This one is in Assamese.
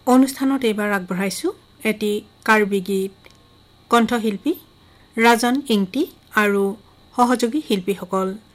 অনুষ্ঠানত এইবাৰ আগবঢ়াইছো এটি কাৰ্বি গীত কণ্ঠশিল্পী ৰাজন ইংতি আৰু সহযোগী শিল্পীসকল